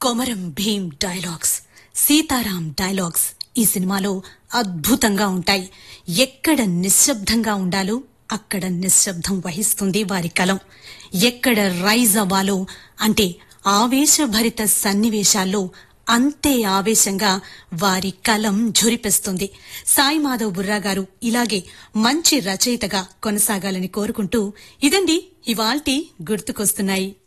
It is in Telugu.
కొమరం భీం డైలాగ్స్, సీతారాం డైలాగ్స్ ఈ సినిమాలో అద్భుతంగా ఉంటాయి. ఎక్కడ నిశ్శబ్దంగా ఉండాలో అక్కడ నిశ్శబ్దం వహిస్తుంది వారి కలం. ఎక్కడ రైజ్ అవ్వాలో అంటే ఆవేశభరిత సన్నివేశాల్లో అంతే ఆవేశంగా వారి కలం ఝురిపిస్తుంది. సాయి మాధవ్ బుర్రా గారు ఇలాగే మంచి రచయితగా కొనసాగాలని కోరుకుంటూ ఇదండి ఇవాల్టి గుర్తుకొస్తున్నాయి.